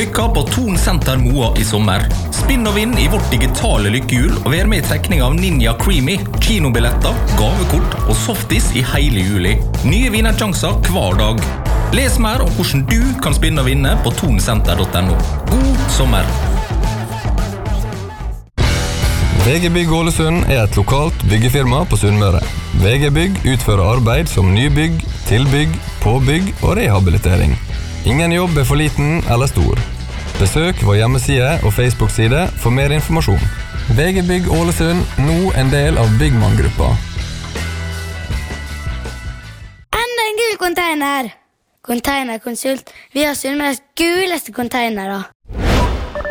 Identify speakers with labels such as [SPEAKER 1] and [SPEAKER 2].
[SPEAKER 1] lykka på Thon Senter Moa I sommer. Spinn og vinn I vårt digitale lykkehjul, og vær med I trekning av Ninja Creamy, kinobilletter, gavekort og softis I hele juli. Nye vinnersjanser hver dag. Les mer om hvordan du kan spinne og vinne på thonsenter.no. God sommer!
[SPEAKER 2] VG Bygg Ålesund et lokalt byggefirma på Sunnmøre. VG Bygg utfører arbeid som nybygg, tilbygg, påbygg og rehabilitering. Ingen jobb for liten eller stor. Besøk vår hjemmeside og Facebook-side for mer informasjon. VG Bygg Ålesund, nå en del av Byggmann-gruppa.
[SPEAKER 3] Enda en gul container! Containerkonsult. Vi har Sunnmøres guleste containere.